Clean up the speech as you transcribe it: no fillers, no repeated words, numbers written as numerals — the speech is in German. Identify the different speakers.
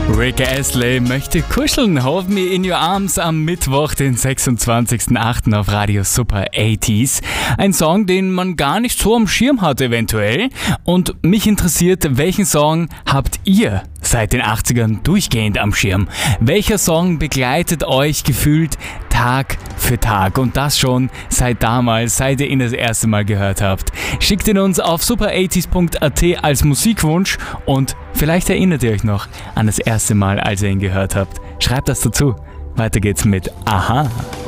Speaker 1: Rick Astley möchte kuscheln. Hold Me in Your Arms am Mittwoch, den 26.08. auf Radio Super 80s. Ein Song, den man gar nicht so am Schirm hat eventuell. Und mich interessiert, welchen Song habt ihr seit den 80ern durchgehend am Schirm? Welcher Song begleitet euch gefühlt Tag für Tag? Und das schon seit damals, seit ihr ihn das erste Mal gehört habt. Schickt ihn uns auf super80s.at als Musikwunsch und vielleicht erinnert ihr euch noch an das erste Mal, als ihr ihn gehört habt. Schreibt das dazu. Weiter geht's mit Aha.